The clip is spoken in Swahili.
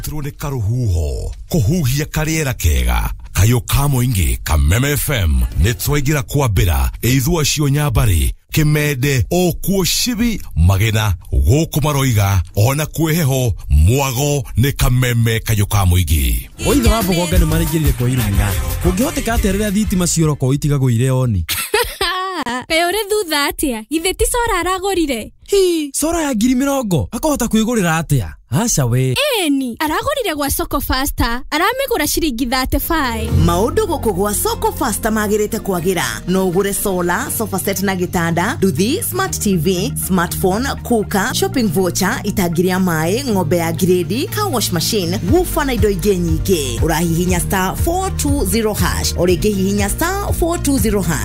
Trone karuhuho kuhuhia kariera kega kayo kamo ingi Kameme FM netwaigira kwabira eithua cio nyabari kimede o kuo shibi magena goko maroiga ona kweheho mwago ne Kameme kayo kamo ingi oitha wa bogoga ne marigirire kwa irumina kungihoteka aterera thitima cioroko itigago ire oni Kayore thutha atia githe ti sora aragorire sora ya 70,000 akahota kwigurira atia aca we eni aragorire gwa Soko Faster aramegura ciringi 35 maundu guku gwa Soko Faster magirite kwagira no ugure solar sofa set na gitanda duthi smart TV smartphone kuka shopping voucher itagiria mai ng'ombe ya grade car wash machine woofer na indo ingĩ nyingĩ urahihinya *420# oringi hihinya *420#